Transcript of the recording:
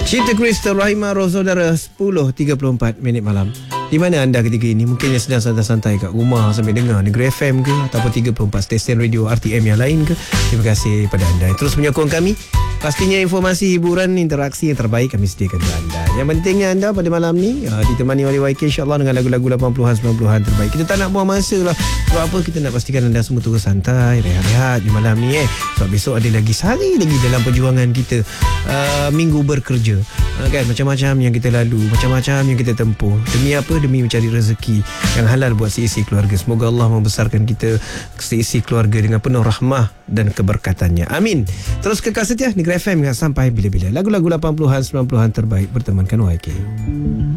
Cinta Crystal Rahimah Saudara 10.34 malam. Di mana anda ketika ini? Mungkin yang sedang santai-santai kat rumah sambil dengar Negeri FM ke, ataupun 34 stesen radio RTM yang lain ke. Terima kasih pada anda yang terus menyokong kami. Pastinya informasi, hiburan, interaksi yang terbaik kami sediakan untuk anda. Yang pentingnya anda pada malam ni ditemani oleh YK insyaAllah dengan lagu-lagu 80-an 90-an terbaik. Kita tak nak buang masa lah. Sebab apa? Kita nak pastikan anda semua terus santai, rehat-rehat di malam ni sebab besok ada lagi sehari lagi dalam perjuangan kita minggu bekerja. Kan, macam-macam yang kita lalu, macam-macam yang kita tempuh. Demi apa? Demi mencari rezeki yang halal buat seisi keluarga. Semoga Allah membesarkan kita seisi keluarga dengan penuh rahmah dan keberkatannya. Amin. Terus kekal setia Negeri FM sampai bila-bila. Lagu-lagu 80-an 90-an terbaik bertemankan YK.